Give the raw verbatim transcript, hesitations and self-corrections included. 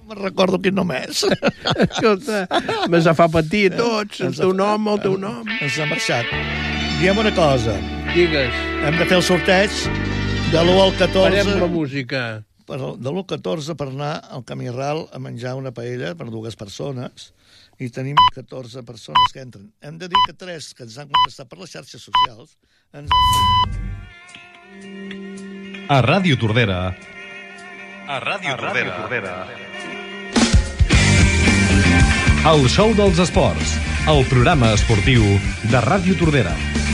me'n recordo quin nom és. Escolta, me se fa patir a tots, el teu nom, el teu nom. Ens ha marxat. Diem una cosa. Digues. Hem de fer el sorteig de l'u al catorze. Parem la música. De l'u al catorze per anar al Camí Ral a menjar una paella per dues persones. I tenim catorze persones que entren. Hem de dir que tres que ens han contestat per les xarxes socials ens han... A Ràdio Tordera. A Ràdio Tordera. El show dels esports. El programa esportiu de Ràdio Tordera.